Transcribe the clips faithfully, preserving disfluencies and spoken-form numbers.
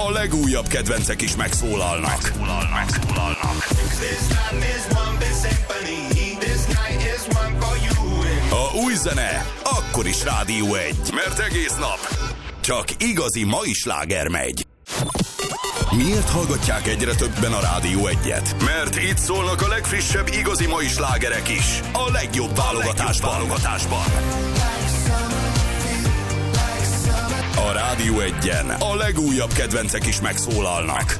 a legújabb kedvencek is megszólalnak. Megszólalnak. Megszólalnak. A új zene akkor is Rádió egy, mert egész nap csak igazi mai sláger megy. Miért hallgatják egyre többen a Rádió egyet? Mert itt szólnak a legfrissebb igazi mai slágerek is. A legjobb válogatásban. válogatásban. A Rádió egyen a legújabb kedvencek is megszólalnak.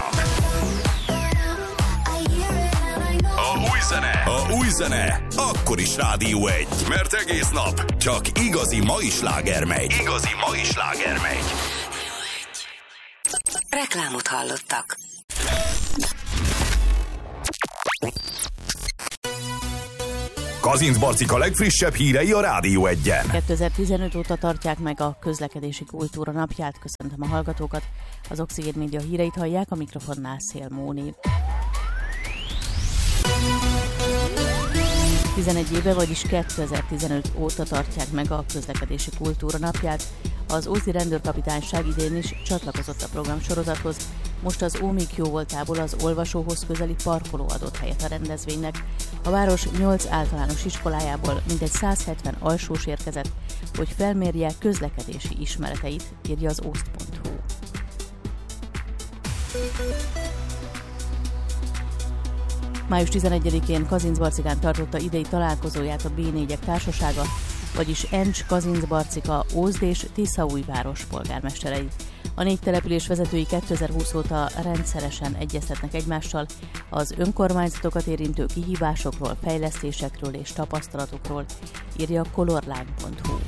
A új zene, a új zene, akkor is Rádió egy, mert egész nap csak igazi mai sláger megy. Igazi mai sláger megy. Reklámot hallottak. Kazincbarcik a legfrissebb hírei a Rádió egyen. kétezer-tizenöt óta tartják meg a közlekedési kultúra napját. Köszöntöm a hallgatókat. Az Oxigén Média híreit hallják, a mikrofonnál Szél Móni. tizenegy éve, vagyis kétezer-tizenöt óta tartják meg a közlekedési kultúra napját. Az Ózdi rendőrkapitányság idén is csatlakozott a programsorozathoz. Most az Ómik jóvoltából az olvasóhoz közeli parkoló adott helyet a rendezvénynek. A város nyolc általános iskolájából mintegy száz hetven alsós érkezett, hogy felmérje közlekedési ismereteit, írja az oszt pont hu. május tizenegyedikén Kazincbarcikán tartotta idei találkozóját a bé négyek társasága, vagyis Encs, Kazincbarcika, Ózd és Tiszaújváros polgármesterei. A négy település vezetői kétezer-húsz óta rendszeresen egyeztetnek egymással az önkormányzatokat érintő kihívásokról, fejlesztésekről és tapasztalatokról, írja a colorline pont hu.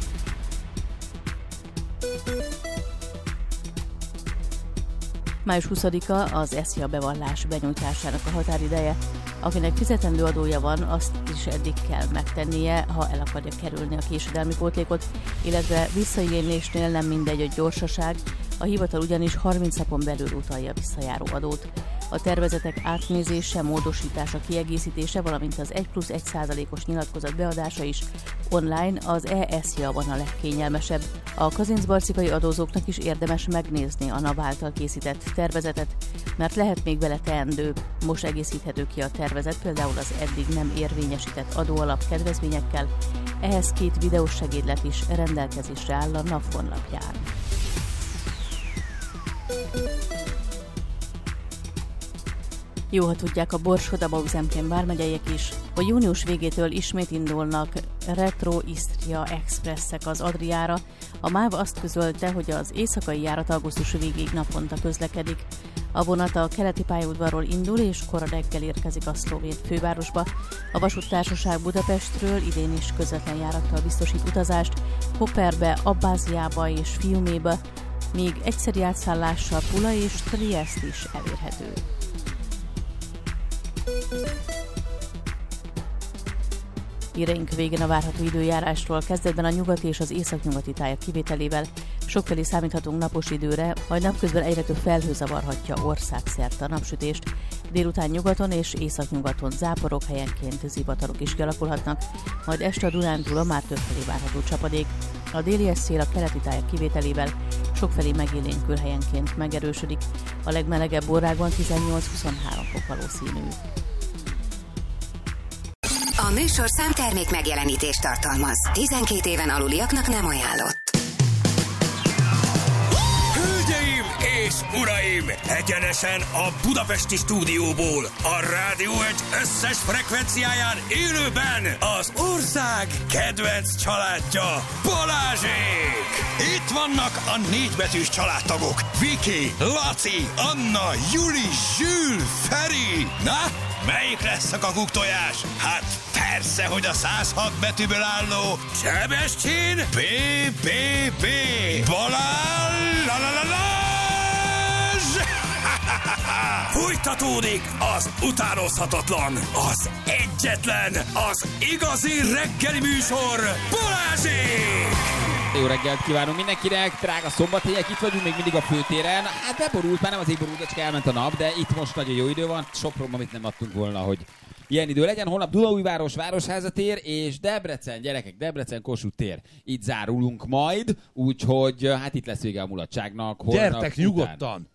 május huszadika az ESZIA bevallás benyújtásának a határideje. Akinek fizetendő adója van, azt is eddig kell megtennie, ha el akarja kerülni a késedelmi pótlékot, illetve visszaigénylésnél nem mindegy a gyorsaság, a hivatal ugyanis harminc napon belül utalja a visszajáró adót. A tervezetek átnézése, módosítása, kiegészítése, valamint az egy plusz egy százalékos nyilatkozat beadása is online az e-ESZIA-ban a legkényelmesebb. A kazincbarcikai adózóknak is érdemes megnézni a NAV által készített tervezetet, mert lehet még vele teendő. Most egészíthető ki a tervezet például az eddig nem érvényesített adóalap kedvezményekkel, ehhez két videós segédlet is rendelkezésre áll a NAV honlapján. Jó, ha tudják a Borsod-Abaúj-Zemplén vármegyeiek is, hogy június végétől ismét indulnak Retro Istria Expresszek az Adriára. A MÁV azt közölte, hogy az éjszakai járat augusztus végéig naponta közlekedik. A vonat a keleti pályaudvarról indul és kora reggel érkezik a szlovén fővárosba. A vasúttársaság Budapestről idén is közvetlen járattal biztosít utazást Hopperbe, Abbáziába és Fiumébe, míg egyszeri átszállással Pula és Trieste is elérhető. Híreink végén a várható időjárásról. Kezdetben a nyugati és az északnyugati tájak kivételével sokfelé számíthatunk napos időre, majd napközben egyre több felhő zavarhatja országszerte a napsütést. Délután nyugaton és északnyugaton záporok, helyenként zivatarok is kialakulhatnak, majd este a Dunántúlon már többfelé várható csapadék. A délies szél a keleti tájak kivételével sokfelé megélénkül, helyenként megerősödik. A legmelegebb órákban tizennyolc-huszonhárom fok valószínű. A műsor számtermék megjelenítést tartalmaz. tizenkét éven aluliaknak nem ajánlott. Hölgyeim és uraim! Egyenesen a budapesti stúdióból, a Rádió egy összes frekvenciáján élőben az ország kedvenc családja, Balázsék! Itt vannak a négybetűs családtagok. Viki, Laci, Anna, Juli, Zsül, Feri. Na, melyik lesz a kakuktojás? Hát persze, hogy a száz hat betűből álló Sebestyén bé bé bé Balázs! Fújtatódik az utánozhatatlan, az egyetlen, az igazi reggeli műsor, Balázsék! Jó reggelt kívánunk mindenkinek, drága szombathelyek, itt vagyunk még mindig a főtéren. Hát beborult, már nem az égborult, de csak elment a nap, de itt most nagyon jó idő van. Sopronban amit nem adtunk volna, hogy ilyen idő legyen. Holnap Dunaújváros Városházatér és Debrecen, gyerekek, Debrecen Kossuth tér. Itt zárulunk majd, úgyhogy hát itt lesz vége a mulatságnak. Gyertek nyugodtan!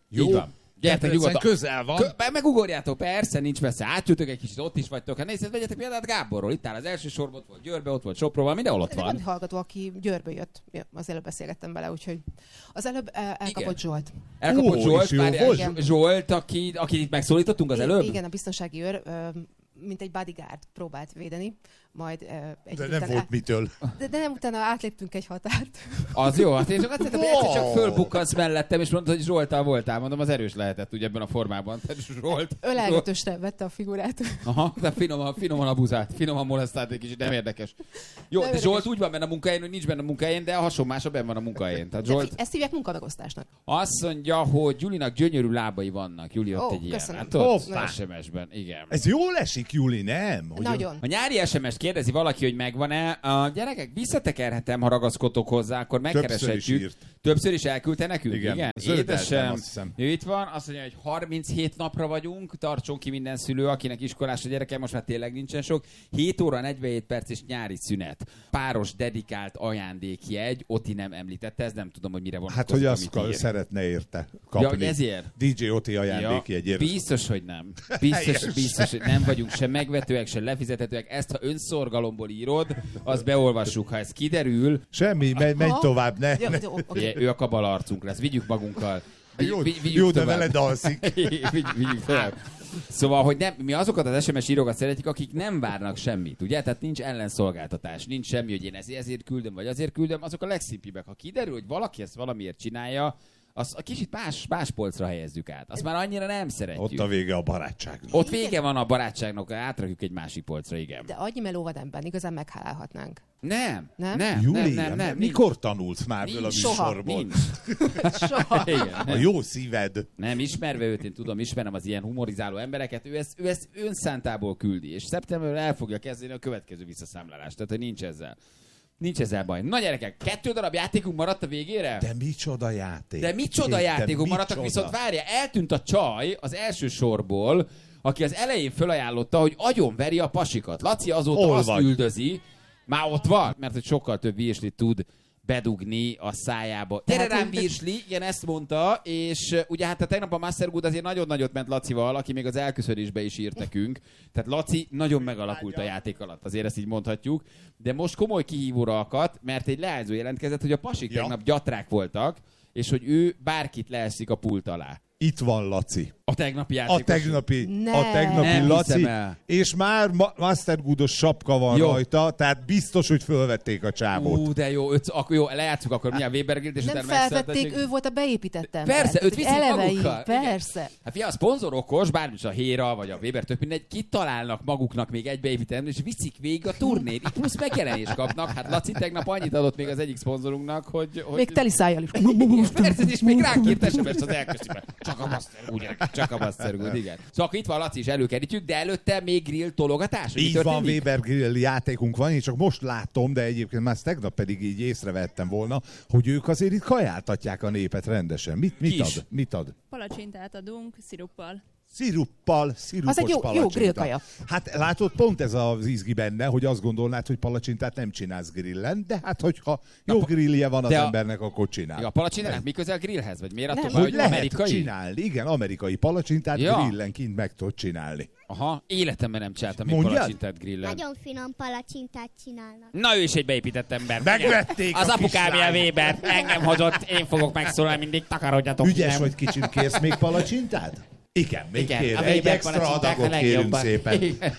Jó. Így van. Gyertek nyugodtan. Közel van. Kö- megugorjátok, persze, nincs messze. Átjöttök egy kicsit, ott is vagytok. Hát nézzet, vegyetek példát Gáborról. Itt áll az első sorban, ott volt Győrbe, ott volt Sopronban, mindenhol ott Van van. egy hallgató, aki Győrből jött. Az előbb beszélgettem vele, úgyhogy az előbb el- elkapott Igen. Zsolt. Elkapott Ó, Zsolt, és jó várjál, volt? Zs- Zsolt, aki, akit itt megszólítottunk az előbb? Igen, a biztonsági őr, ö, mint egy bodyguard próbált védeni, majd ö, egy De után nem volt át- mitől. de, de nem, utána átléptünk egy határt. Az jó, hát én csak azt hittem, hogy egyszer csak Wow. fölbukkansz mellettem, és mondtad, hogy Zsolttal voltál. Mondom, az erős lehetett ugye ebben a formában. Tehát Zsolt. Zsolt. Ölelgetősre vette a figurát. Aha, de finoman, finoman abuzált, finoman molesztált egy kicsit, nem érdekes. Jó, Nem de érdekes. Zsolt úgy van benne a munkahelyén, hogy nincs benne a munkahelyén, de a hasonmása benne van a munkahelyén. Tehát De Zsolt ezt hívják munkamegosztásnak. azt mondja, hogy Gyulinak gyönyörű lábai vannak. Juli ott Ó, egy ilyen. köszönöm. Hát ott Hoppá. es em es-ben, igen. Ez jól esik, Juli, nem? Hogy Nagyon. A nyári es em es-t kérdezi valaki, hogy megvan-e. A gyerekek, visszatekerhetem, ha ragaszkodtok hozzá, akkor Többször megkereshetjük. is írt. Többször is elküldte nekünk? Igen. Igen. Zöldeltem, Édesem, azt hiszem. ő itt van, azt mondja, hogy harminchét napra vagyunk, tartson ki minden szülő, akinek iskolás a gyereke, most már tényleg nincsen sok. hét óra negyvenhét perc és nyári szünet. Páros dedikált ajándékjegy, Oti nem említette, ez nem tudom, hogy mire van. Hát, hogy azt ka- szeretne érte kapni. Ja, hogy ezért? dé dzsé Oti ajándékjegyért. biztos, hogy nem. Biztos, Helyes. biztos, hogy nem vagyunk se megvetőek, se lefizethetőek. Ezt, ha önszorgalomból írod, azt beolvassuk. Ha ez kiderül, Semmi, menj, menj Aha. tovább, ne. Jó, ne. jó, ugye, oké. ő a kabalarcunk lesz. Vigyük magunkkal. Vigy, Jó, vigy, vigyük jó, de tovább. vele dalszik. Vigy, vigyük tovább. Szóval, hogy nem, mi azokat az es em es írókat szeretjük, akik nem várnak semmit, ugye? Tehát nincs ellenszolgáltatás, nincs semmi, hogy én ezért, ezért küldöm, vagy azért küldöm, azok a legszimpibbek. Ha kiderül, hogy valaki ezt valamiért csinálja, azt a kicsit más, más polcra helyezzük át. Azt már annyira nem szeretjük. Ott a vége a barátságnak. Ott vége van a barátságnak, átrakjuk egy másik polcra, igen. De annyi meló van ebben, igazán meghálálhatnánk. Nem, Nem? nem, Júli, nem, nem, nem. mikor tanulsz már nincs, ebből a nincs, soha, műsorból? nincs. Soha. Igen. A jó szíved. Nem, ismerve őt, én tudom, ismerem az ilyen humorizáló embereket, ő ezt, ő ezt önszántából küldi, és szeptemberben el fogja kezdeni a következő visszaszámlálást, tehát hogy nincs ezzel. Nincs ezzel baj. Na gyerekek, kettő darab játékunk maradt a végére? De micsoda játék. De micsoda Te játékok maradtak, micsoda. viszont várja, eltűnt a csaj az első sorból, aki az elején fölajánlotta, hogy agyonveri a pasikat. Laci azóta Hol azt vagy? üldözi, már ott van, mert hogy sokkal több virslit tud bedugni a szájába. Gyere Tehát, rám hogy- virsli, igen, ezt mondta, és uh, ugye hát a tegnap a Master Good azért nagyon nagyot ment Lacival, aki még az elköszönésbe is írt nekünk. Tehát Laci nagyon megalakult a játék alatt, azért ezt így mondhatjuk. De most komoly kihívóra akadt, mert egy leányzó jelentkezett, hogy a pasik Ja. tegnap gyatrák voltak, és hogy ő bárkit leeszik a pult alá. Itt van Laci. A tegnapi A játékos. tegnapi, Ne. a tegnapi Nem Laci, hiszem el. és már ma- Master Goodos sapka van Jó. rajta, tehát biztos, hogy fölvették a csábot. Ú, de jó, öt, akkor jó, lejátszuk akkor mi a Weber Guild, és Nem utána felvették, megszálltatjuk. ő volt a beépített ember. Persze, Tehát, őt hogy viszik eleve magukkal. így, persze. Hát fia, a szponzor okos, bármit a Héra, vagy a Weber, tök mindegy, kitalálnak maguknak még egy beépített embert, és viszik végig a turnét. Itt plusz megjelenést kapnak. Hát Laci tegnap annyit adott még az egyik szponzorunknak, hogy... hogy... Még teli szájjal is. És persze, és még ránk írt es em es-t az elköszönben. Csak a Master Good, gyerekek, csak a Master Good, igen. Szóval akkor itt van Laci is előkerítjük, de előtte még grill tologatás? hogy mi Így van, történik? Weber Grill játékunk van, én csak most látom, de egyébként már tegnap pedig így észrevettem volna, hogy ők azért itt kajáltatják a népet rendesen. Mit, mit Kis. ad? Mit ad? Palacsintát adunk sziruppal. Sziruppal, szirupos Az egy jó- jó palacsinta. grillkaja. Hát látod, pont ez az izgi benne, hogy azt gondolnád, hogy palacsintát nem csinálsz grillen, de hát hogyha jó Na, grillje van az de a- embernek, akkor csinál. Ja, a palacsinának mi közel grillhez? Vagy miért attól, Nem. van, Hogy lehet amerikai? csinálni, igen, amerikai palacsintát Ja. grillen kint meg tudod csinálni. Aha, életemben nem csináltam még Mondjad? palacsintát grillen. Nagyon finom palacsintát csinálnak. Na ő is egy beépített ember. Megvették Az a apukám kislányt. ilyen Weber, engem hozott, én fogok megszólalni mindig, takarodjatok. Ügyes nem. vagy kicsit, kérsz még palacsintát? Igen, még Igen, kér. a Egy Weber extra palacsinták a adagot kérünk legjobban. szépen. Igen.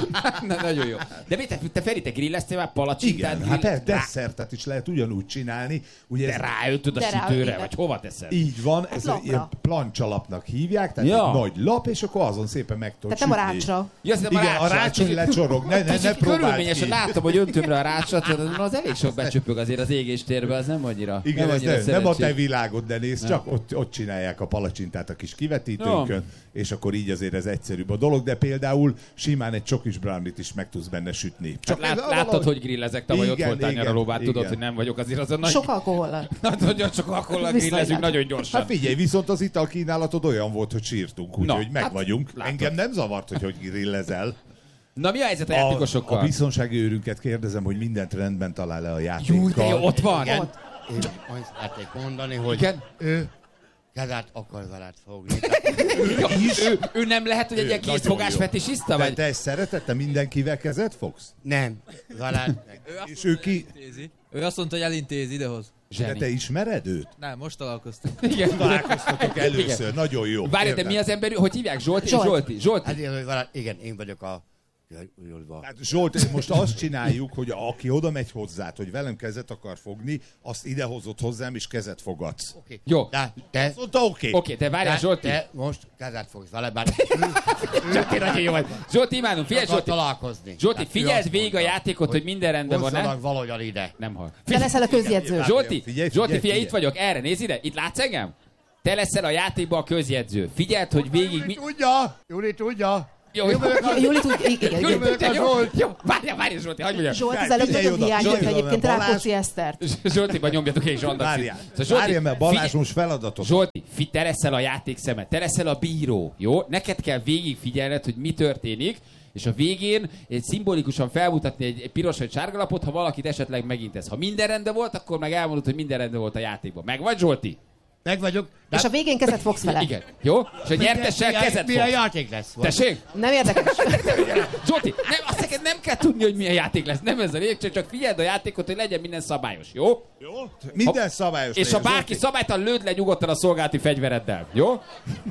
Na, nagyon jó. De mit, te, te Feri, te grilleztél már palacsintát? Igen, hát grill- persze, desszertet is lehet ugyanúgy csinálni. Ugye De ez ráöntöd a De rá- sütőre, igen. vagy hova teszed? így van, ez lapra. ilyen plancsalapnak hívják, tehát Ja. egy nagy lap, és akkor azon szépen meg tudod Tehát nem a sütni. rácsra. Ja, azt Igen, a rács, hogy lecsorog, ne, ne, ne Kicsit próbáld körülményesen ki. látom, hogy öntöm rá a rácsot, az elég sok becsöpög azért az égéstérbe, az nem annyira. Igen, nem ez annyira nem, nem a te szerencsés. világod, de nézd, csak ott, ott csinálják a palacsintát a kis kivetítőnkön, és akkor így azért ez egyszerűbb a dolog, de például simán egy csokis brownie-t is meg tudsz benne sütni. Csak lát, ez láttad, valahogy- hogy grillezek, tavaly ott Igen, voltál igen, nyaralóvát, tudod, igen. hogy nem vagyok azért azon nagy... Sok alkohollal. Nagyon sok alkohollal Viszonylag. grillezünk, nagyon gyorsan. Hát figyelj, viszont az italkínálatod olyan volt, hogy sírtunk, Na, úgyhogy meg hát vagyunk. látod. Engem nem zavart, hogy hogy grillezel. Na mi a helyzet a A, játékosokkal? a biztonsági őrünket kérdezem, hogy mindent rendben talál-e a Jó, játékkal. de jó, ott van. Én azt szeretnék mondani, hogy Igen? Ö, kezet akar veled fogni. Ja, ő, ő nem lehet, hogy egy ilyen készfogás fetisiszta? Vagy? Vagy? Te ezt szereted? Te mindenkivel kezet fogsz? Nem, veled. És ő ki? Ő azt mondta, hogy elintézi idehoz. De te ismered őt? Nem, most találkoztunk. Igen. Találkoztatok először, Igen. nagyon jó. Várj, te mi az ember, hogy hívják? Zsolti? Zsolt. Zsolti? Zsolti? Hát, én, veled, igen, én vagyok a... Hát Zsolt, most azt csináljuk, hogy aki oda megy hozzád, hogy velem kezet akar fogni, azt idehozott hozzám, és kezet fogadsz. Okay. Jó. De te... Azt mondta, oké. Oké, okay, te várjál, Zsolti. Te most kezet fogsz vele, bár... Zsolti, nagyon jó vagy. Zsolti, imádom, figyelj, Zsolti. találkozni. Zsolti, figyeld végig a játékot, hogy minden rendben van, nem? Hozzanak valahogyan ide. Nem hal. Te leszel a közjegyző. Zsolti, Figyelj, Zsolti, figyelj, figyelj, itt figyelj. vagyok, erre, nézd ide, itt látsz engem? Te leszel a játékban a közjegyző. Figyeld, hogy végig mi... Tudja, Júli tudja. Jó, Jó, vagyok a- Júli tud, igen, Jó, igen. vagyok a jó, Zsolt. jó, várjál, várjál, Zsolti, hagyd mondjam. Zsolt az Figyelj előbb nagyon oda, hiányzott figyelj oda, egyébként mert Balázs- Rákóczi Esztert. Zsoltiban nyomjatok egy zsandat. Várjál, Szóval várjál, mert Balázs figyelj- most feladatot. Zsolti, fi, te leszel a játékszemet, te leszel a bíró, jó? Neked kell végig figyelned, hogy mi történik, és a végén egy szimbolikusan felmutatni egy, egy piros vagy sárga lapot, ha valakit esetleg megintesz. Ha minden rendben volt, akkor meg elmondod, hogy minden rendben volt a játékban. Meg vagy, Zsolti? Meg vagyok. És a végén kezet fogsz vele. Igen. Jó? És a nyertessel Milyen- kezet Milyen fogsz. játék lesz? Tessék? Nem érdekes. Zsolti, nem, azt neked nem kell tudni, hogy milyen játék lesz. Nem ez a lényeg, csak, csak figyeld a játékot, hogy legyen minden szabályos, jó? Jó? Minden szabályos. És ha legyen, bárki Zsolti. szabálytalan, lőd le nyugodtan a szolgálati fegyvereddel, jó?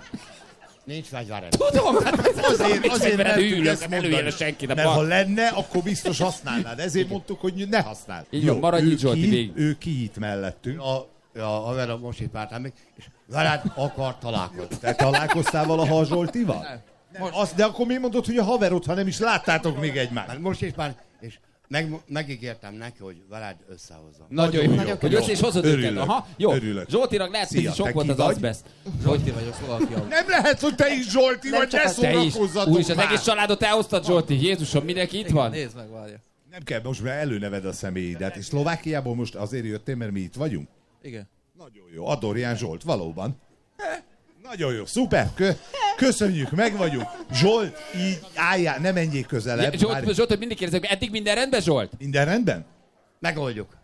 Nincs fegyvered. Tudom, hát Azért, nincs azért fegyvered, mertük hűlök, ezt ne lőjél mondani. a senki, de Mert ba- ha lenne, akkor biztos használnád. Ezért mondtuk, hogy ne használd. Így van, maradj ő itt, Zsolti, ki- végig. Ő ki itt mellettünk. A, a haverom most itt vártam még, és veled akar találkozni. Te találkoztál valaha a Zsoltival? Nem. Azt, de akkor mi mondod, hogy a haverod, ha nem is láttátok még egymást? Már most is már, és meg, megígértem neki, hogy veled összehozom. Nagyon jó, Nagyon hogy jó. össze is hozod Örülök, őket. Aha, jó. örülök. Zsoltinak lehet, hogy Szia, sok te volt ki az vagy? azbest. Zsolti vagyok, Szlovákia. Nem lehet, hogy te is Zsolti Nem vagy, csak ne az- Te is. szórakozzatok Úgyis az már. egész családot elhoztad, Zsolti. Jézusom, mindenki itt van? Nézd meg, várja. Nem kell, most már előneved a személyidet. És Szlovákiából most azért jöttél, mert mi itt vagyunk? Igen. Nagyon jó. Adorján Zsolt, valóban. Nagyon jó, szuper. Kö- köszönjük, meg vagyunk. Zsolt, így álljál, ne menjél közelebb. Ja, Zsolt, Várj. Zsolt, hogy mindig kérdezek, eddig minden rendben, Zsolt? Minden rendben? Megoldjuk.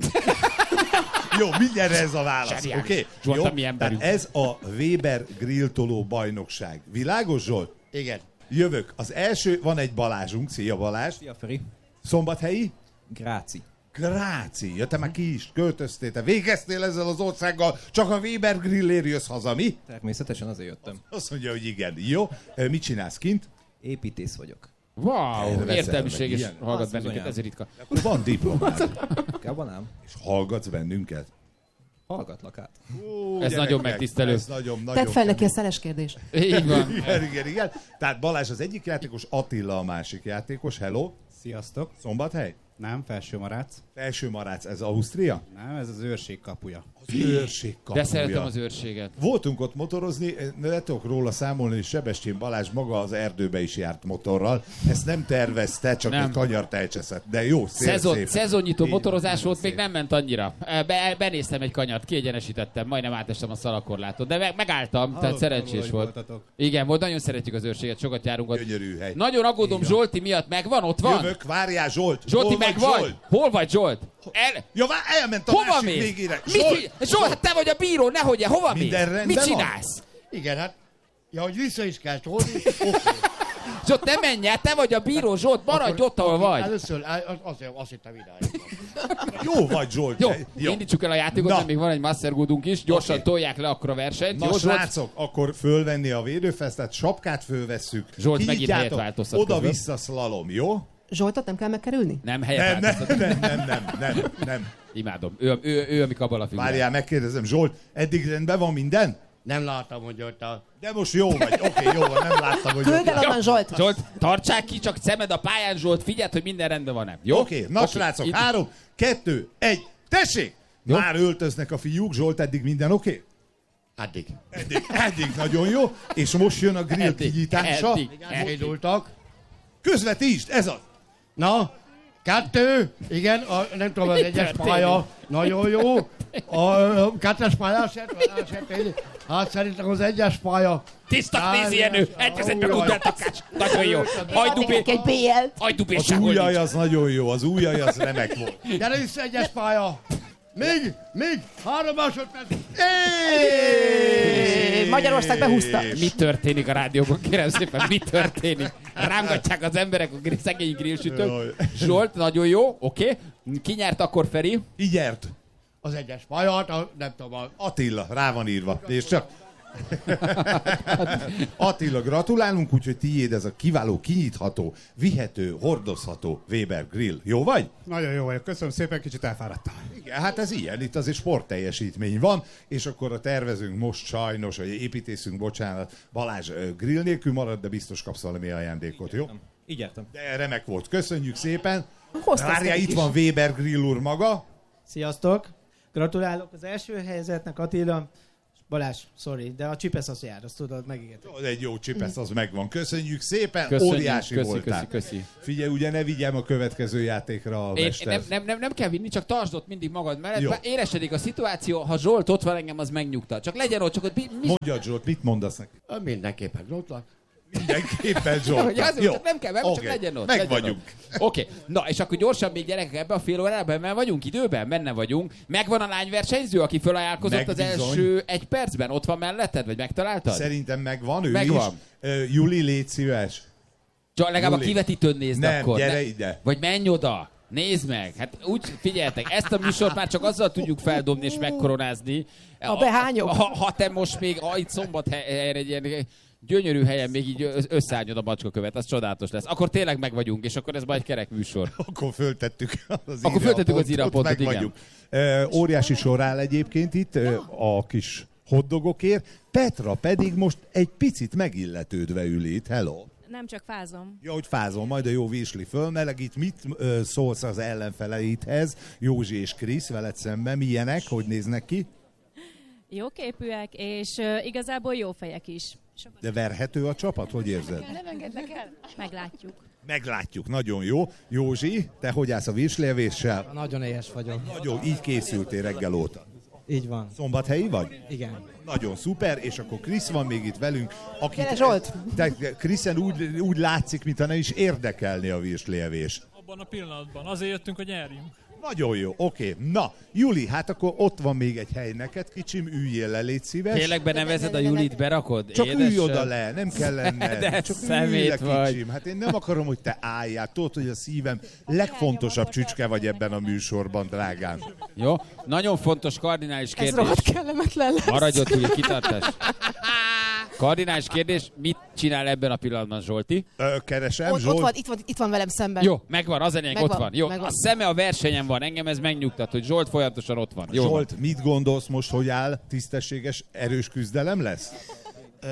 Jó, mindenre ez a válasz, oké? Zseniális. Okay? Zsolt, a mi emberünk. ez a Weber grilltoló bajnokság. Világos, Zsolt? Igen. Jövök. Az első, van egy Balázsunk. Szia, Balázs. Szia, Feri. Szombathelyi? Gráci. Gráci. Ja, te már ki is költöztél, te végeztél ezzel az országgal, csak a Weber grillért jössz haza, mi? Természetesen azért jöttem. Azt mondja, hogy igen. Jó. Ö, Mit csinálsz kint? Építész vagyok. Wow, Erre veszel értelmiséges meg ilyen? hallgat Az bennünket, bizonyám. ezért ritka. Akkor van diplomád. Kában ám. És hallgatsz bennünket? Hallgatlak át. Ó, Ez gyerekek, nagyon megtisztelő. Ez nagyon, nagyon Tedd fel neki a szeles kérdést. Így van. Igen, igen, igen. Tehát Balázs az egyik játékos, Attila a másik játékos. Hello. Sziasztok! Szombathely? Nem, Felsőmarác. Felsőmarác, ez Ausztria? Nem, ez az őrség kapuja. Az őrség kapuja. De szeretem az őrséget. Voltunk ott motorozni, le tudok róla számolni, hogy Sebestyén Balázs maga az erdőbe is járt motorral. Ezt nem tervezte, csak Nem. egy kanyart elcseszett. De jó, szép, Szezon, szép. szezonnyitó Így van, motorozás nagyon volt, szép. még nem ment annyira. Be, benéztem egy kanyart, kiegyenesítettem, majdnem átestem a szalakorlátot, de meg, megálltam, tehát Hallottam szerencsés róla, hogy volt. voltatok. Igen, volt, nagyon szeretjük az őrséget, sokat járunk ott. Gyönyörű hely. Nagyon aggódom Így van. Zsolti miatt, megvan, ott van? Jövök, várjál, Zsolt. Zsolti, Hol meg vagy, vagy? Zsolt? Hol vagy, Zsolt? El... Ja, vár, elment a Hova másik mész? végére. Mit Zsolt, Zsolt, hát te vagy a bíró, nehogy, hova Minden mész? rendben Mit van? csinálsz? Igen, hát, ja, hogy vissza is kell tolni, oké. Zsolt, ne menj el, te vagy a bíró, Zsolt, maradj ott, ahol vagy. Először, az- azért azt hittem idáig. Jó vagy, Zsolt. Jó, Jó. indítsuk el a játékot, Na. mert még van egy mastergoodunk is, gyorsan Oké. tolják le akkor a versenyt. Na, Jó, Zsolt? srácok, akkor fölvenni a védőfesztet, sapkát fölvesszük. Zsolt, megint kinyitjátok, helyet változtat közben. oda-vissza szlalom, jó? Zsoltot nem kell megkerülni? Nem, Nem, helyet nem, változtat. nem, nem, nem, nem, nem. Imádom. Ő, ő, ő a mi kabala figuránk. Várjál, megkérdezem, Zsolt, eddig rendben van minden? Nem láttam, hogy ott a... De most jó vagy, oké, jó van, nem láttam, hogy... Küld el onnan Zsolt! Zsolt, tartsák ki, csak szemed a pályán, Zsolt, figyeld, hogy minden rendben van-e. Jó? Oké, na srácok, itt- három, kettő, egy, tessék! Jó. Már öltöznek a fiúk, Zsolt, eddig minden oké? Addig. Eddig, eddig nagyon jó, és most jön a grill Eddig, kinyitása. eddig. Elindultak. Közvetítsd, ez az! Na, kettő, igen, a, nem tudom, az Mi egyes történik? pálya, nagyon jó. A, a kettes pálya, hát szerintem az egyes pálya. Tisztak nézi Jenő, egy vezetben Ó, utána takács. Nagyon jó. Hajdubé, Egy bé el-t. Az hajdubésság, újjaj az nagyon jó, az újjaj az remek volt. Gyere vissza, egyes pálya. Még, még, három másodperc. Magyarország behúzta. Mi történik a rádióban, kérem szépen, mi történik? Rángatják az emberek a gri- szegény grillsütők. Zsolt, nagyon jó, oké. Okay. Ki nyert akkor, Feri? Így nyert. Az egyes pajat, a, nem tudom, a... Attila, rá van írva. És csak... Attila, gratulálunk, úgyhogy tiéd ez a kiváló, kinyitható, vihető, hordozható Weber grill. Jó vagy? Nagyon jó vagyok. Köszönöm szépen, kicsit elfáradtam. Igen, hát ez ilyen, itt azért sportteljesítmény van, és akkor a tervezünk most sajnos, vagy építészünk, bocsánat, Balázs grill nélkül marad, de biztos kapsz valami ajándékot, jó? Így értem. De remek volt, köszönjük szépen. Hoztad Várjál, itt is. van Weber grill úr maga. Sziasztok! Gratulálok az első helyzetnek, Attila. Balázs, sorry, de a csipesz az jár, azt tudod, megígértem. Jó, egy jó csipesz, az megvan. Köszönjük szépen, Köszönjük, óriási köszi, voltál. köszi, köszi. Figyelj, ugye ne vigyem a következő játékra a Én, mester. nem, nem, nem, nem kell vinni, csak tartsd ott mindig magad mellett. Jó. Bár éresedik a szituáció, ha Zsolt ott van, engem az megnyugtat. Csak legyen ott, csak ott... Mi, mi... Mondjad, Zsolt, mit mondasz neki? Mindenképpen Zsoltlak. Mindenképpen Zsolt. Ja, azért, csak nem kell, meg, Oké, csak legyen ott. meg legyen vagyunk. Oké, okay. Na és akkor gyorsan még gyerekek ebbe a fél órában, mert vagyunk időben, benne vagyunk. Megvan a lányversenyző, aki fölajánlkozott Meg az bizony. első egy percben? Ott van melletted, vagy megtaláltad? Szerintem megvan, ő Megvan. is. Uh, Juli, légy szíves. Csak legalább Juli. a kivetítőn nézd Nem, akkor. gyere Ne- ide. Vagy menj oda. Nézd meg. Hát úgy figyeljetek, ezt a műsort már csak azzal tudjuk feldobni és megkoronázni. A behányok. Ha, ha te most még ah, itt Szombathelyre egy ilyen gyönyörű helyen még így ö- összeállnyod a macskakövet, az csodálatos lesz. Akkor tényleg meg vagyunk, és akkor ez majd egy kerek műsor. Akkor föltettük az Akkor föltettük az írjapontot, meg igen. vagyunk. Uh, óriási sor áll egyébként itt uh, a kis hotdogokért. Petra pedig most egy picit megilletődve ül itt. Hello. Nem csak fázom. Ja, hogy fázol, majd a jó vízsli fölmelegít. Mit ö, szólsz az ellenfeleidhez? Józsi és Krisz veled szemben. Milyenek? Hogy néznek ki? Jó képűek, és uh, igazából jó fejek is. Sokat De verhető a csapat? Hogy érzed? nem engednek el. Meglátjuk. Meglátjuk, nagyon jó. Józsi, te hogy állsz a vízslevéssel? Nagyon éhes vagyok. Nagyon, így készültél reggel óta. Így van. Szombathelyi vagy? Igen. Nagyon szuper, és akkor Krisz van még itt velünk. Akit, Gyere, Zsolt! Te Kriszen úgy, úgy látszik, mintha nem is érdekelni a vízslévés. Abban a pillanatban. Azért jöttünk, hogy nyerjünk. Nagyon jó, oké. Okay. Na, Juli, hát akkor ott van még egy hely neked, kicsim, üljél le, légy szíves. Tényleg benevezed a Julit, berakod? Csak Édesem? ülj oda le, nem kell lenned. De Csak ülj szemét le, vagy. kicsim. Hát én nem akarom, hogy te álljál. Tudod, hogy a szívem legfontosabb csücske vagy ebben a műsorban, drágám. Jó, nagyon fontos kardinális Ez kérdés. rohadt kellemetlen lesz. Maradj ott, Juli, kitartás. Kardinális kérdés, mit csinál ebben a pillanatban Zsolti? Ö, keresem, Ott, Zsolt. ott, van, itt, van, itt van velem szemben. Jó, megvan, az enyém, Megvan, ott van. Jó, megvan. a szeme a versenyen van, engem ez megnyugtat, hogy Zsolt folyamatosan ott van. Jó Zsolt, mit gondolsz most, hogy áll tisztességes, erős küzdelem lesz? Ö,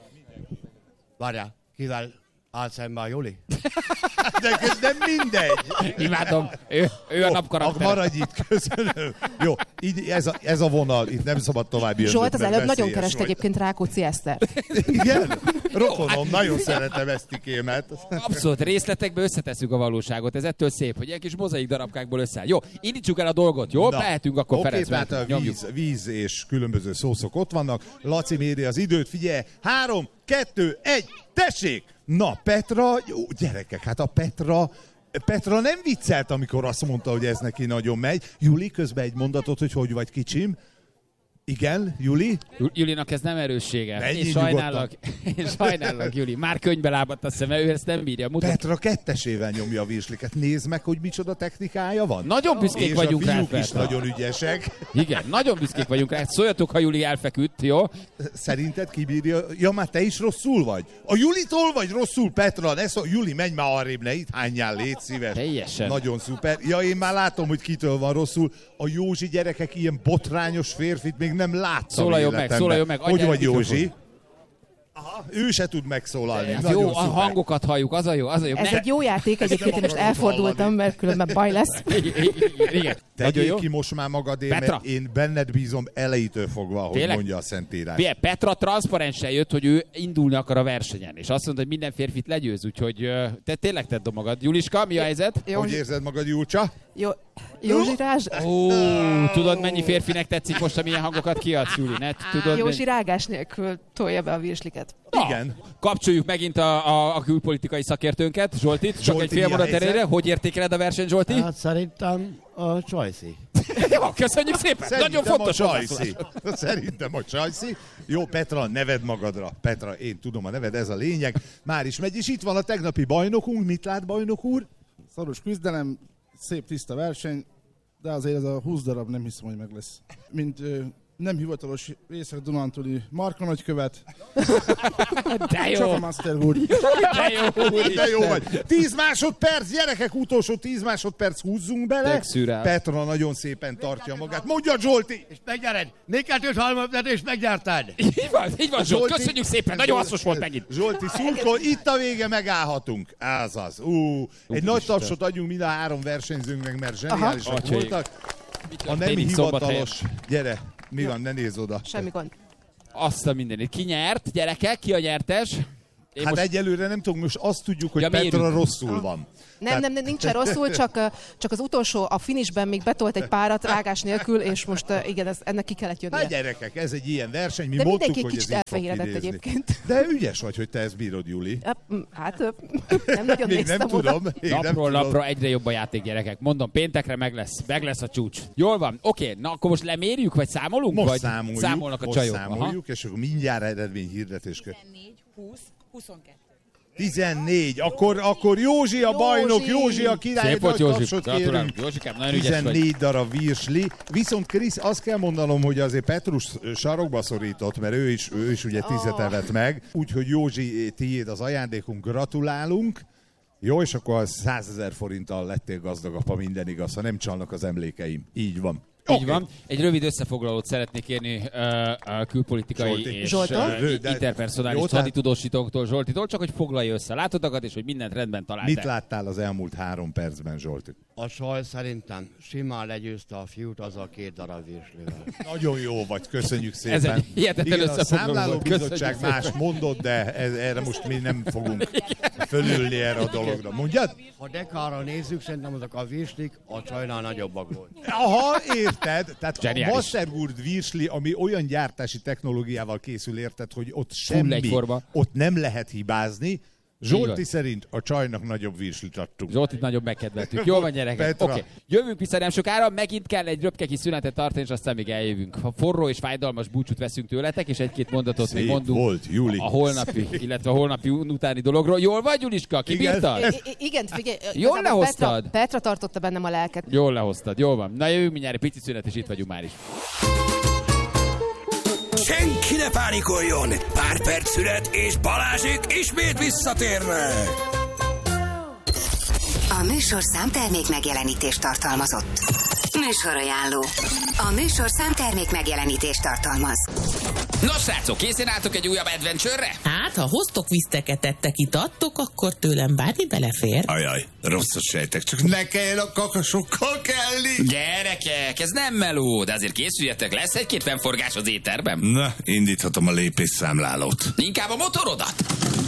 Várjál, kivel áll szemben a Juli? De nem mindegy. Imádom, ő, ő a napkarakter. Maradj itt, köszönöm. Jó, így ez a, ez a vonal, itt nem szabad tovább jönnöd. Zsolt az mert előbb nagyon veszélyes kereste vagy. egyébként Rákóczi Esztert. Igen? Rokonom, nagyon szeretem Esztikémet. Abszolút, részletekbe összetesszük a valóságot, ez ettől szép, hogy ilyen kis mozaik darabkákból összeáll. Jó, indítsuk el a dolgot, jó? Mehetünk akkor Oké, Ferenc. tehát a mehetünk, víz, víz és különböző szószok ott vannak. Laci méri az időt, figyelj, három, kettő, egy, tessék! Na, Petra, jó, gyerekek, hát a Petra, Petra nem viccelt, amikor azt mondta, hogy ez neki nagyon megy. Juli, közben egy mondatot, hogy hogy vagy kicsim. Igen, Juli? Jul- Julinak ez nem erőssége. Menjél Én sajnállak, én sajnállak, Juli. Már könyvbe lábadt a szeme, ő ezt nem bírja. Mutat. Petra kettesével nyomja a virsliket. Nézd meg, hogy micsoda technikája van. Nagyon büszkék és vagyunk a rá, fiúk is Petra. nagyon ügyesek. Igen, nagyon büszkék vagyunk rá. Szóljatok, ha Juli elfeküdt, jó? Szerinted kibírja? Ja, már te is rosszul vagy? A Julitól vagy rosszul, Petra? Ne szó... Juli, menj már arrébb, ne itt hányjál, légy szíves. Teljesen. Nagyon szuper. Ja, én már látom, hogy kitől van rosszul. A Józsi gyerekek ilyen botrányos férfit még nem láttam Szólaljon meg, életemben. szólaljon meg, Hogy adjál vagy, egy mikrofon. Józsi? Aha, ő se tud megszólalni. Ez Nagyon jó, a szuper. hangokat halljuk, az a jó, az a jó. Ez Ne- egy jó játék, egyébként én most akarom elfordultam, hallani. mert különben baj lesz. Igen, igen. Nagyon Tegyél jó. ki most már magadért, Petra. mert én benned bízom elejétől fogva, ahogy Tényleg? mondja a Szentírás. Figyelj, Petra transzparensen jött, hogy ő indulni akar a versenyen, és azt mondta, hogy minden férfit legyőz, úgyhogy ö, te tényleg tedd a magad. Juliska, mi a helyzet? Jó, Hogy érzed magad, Julcsa? jó, Józsi Rázs... Ó, tudod, mennyi férfinek tetszik most, amilyen hangokat kiadsz, Juli? Ne, tudod, Józsi rágás nélkül tolja be a virsliket. Na, Igen. Kapcsoljuk megint a, a, a külpolitikai szakértőnket, Zsoltit, csak Zsolti, egy fél mi a mondat helyzet? erejére. Hogy értékeled a versenyt, Zsolti? Hát szerintem a Csajci. Jó, köszönjük szépen. Szerintem Nagyon fontos a Csajci. hozzászólás. Szerintem a Csajci. Jó, Petra, neved magadra. Petra, én tudom a neved, ez a lényeg. Már is megy, és itt van a tegnapi bajnokunk. Mit lát, bajnok úr? Szoros küzdelem, szép tiszta verseny, de azért ez a húsz darab nem hiszem, hogy meg lesz. Mint ö, nem hivatalos Észak-Dunántúli Marka nagykövet. De jó! Csak a Master úr. De jó, úr De jó vagy. Tíz másodperc, gyerekek, utolsó tíz másodperc, húzzunk bele. Petra nagyon szépen tartja magát. Mondja, Zsolti! És megnyered. négy kettőt halmaztad, és megnyerted. Így van, így van, Zsolt. Köszönjük szépen, nagyon hasznos volt megint. Zsolti szurkol, itt a vége, megállhatunk. Ez az. Ú, egy nagy tapsot adjunk mind a három versenyzőnknek, mert zseniálisak Aha. voltak. A nem hivatalos. Gyere, mi van, ne nézz oda. Semmi gond. Azt a mindenit. Ki nyert, gyerekek? Ki a nyertes? Én Hát most... egyelőre nem tudunk, most azt tudjuk, hogy Ja, Petra mérjük. rosszul van. Nem, nem, nem, nincsen rosszul, csak, csak az utolsó, a finishben még betolt egy párat rágás nélkül, és most igen, ez, ennek ki kellett jönnie. Hát gyerekek, ez egy ilyen verseny, mi De mondtuk, mindenki hogy kicsit ez így fog elfehéredett idézni. egyébként. De ügyes vagy, hogy te ezt bírod, Juli. Hát nem nagyon Még néztem nem oda. tudom. Még nem Napról tudom. napra egyre jobb a játék, gyerekek. Mondom, péntekre meg lesz, meg lesz a csúcs. Jól van, oké, na akkor most lemérjük, vagy számolunk? Most vagy számoljuk, számolnak a most csajok? számoljuk, és akkor mindjárt eredményhirdetés kell. tizennégy, húsz, huszonkettő. tizennégy. Akkor, akkor Józsi a bajnok, Józsi a király. Szép volt, nagy Józsi. tapsot Gratulálunk. kérünk. Józsikám, nagyon ügyes vagy. tizennégy darab virsli. Viszont Krisz, azt kell mondanom, hogy azért Petrus sarokba szorított, mert ő is, ő is ugye tízet evett meg. Úgyhogy Józsi, tiéd az ajándékunk, gratulálunk. Jó, és akkor százezer forinttal lettél gazdagabb, ha minden igaz, ha nem csalnak az emlékeim. Így van. Így Okay. van. Egy rövid összefoglalót szeretnék kérni uh, a külpolitikai Zsolti. és Zsoltól? uh, interpersonális Jó, tehát- haditudósítóktól, Zsoltitól, csak hogy foglalja össze a látottakat, és hogy mindent rendben találtál. Mit láttál az elmúlt három percben, Zsolti? A Saj szerintem simán legyőzte a fiút az a két darab virslivel. Nagyon jó vagy, köszönjük szépen. Ez egy hihetetlen Igen, a összefoglaló számláló volt. Köszönjük bizottság szépen. más mondott, de ez, erre most mi nem fogunk fölülni erre a dologra. Mondjad? Ha dekára nézzük, szerintem azok a virslik a Csajnál nagyobbak volt. Aha, érted? Tehát Zseniális. a Masterwood virsli, ami olyan gyártási technológiával készül, érted, hogy ott semmi, egyforma. ott nem lehet hibázni. Zsolti van. szerint a Csajnak nagyobb virslit adtunk. Zsoltit nagyobb megkedveltük. Jól van, gyerekek. Petra. Oké. Okay. Jövünk vissza nem sokára, megint kell egy röpke kis szünetet tartani, és aztán még eljövünk. Ha forró és fájdalmas búcsút veszünk tőletek, és egy-két mondatot Szép még mondunk volt, Juli. a holnapi, illetve a holnapi utáni dologról. Jól vagy, Juliska? Kibírtad? I- I- igen, figyelj. Jól igazából lehoztad? Petra, Petra tartotta bennem a lelket. Jól lehoztad, jól van. Na jövünk mindjárt egy pici szünet, és itt vagyunk már is. Senki ne pánikoljon! Pár perc szünet, és Balázsék ismét visszatérnek! A műsor számtermék megjelenítést tartalmazott. Műsorajánló. A műsor számtermék megjelenítést tartalmaz. Nos, srácok, készen álltok egy újabb adventure-re? Hát, ha hoztok viszteket, ettek, itattok, akkor tőlem bármi belefér. Ajaj, rosszat sejtek, csak ne kelljen a kakasokkal kelni! Gyerekek, ez nem meló, de azért készüljetek, lesz egy-két fennforgás az éterben. Na, indíthatom a lépésszámlálót. Inkább a motorodat.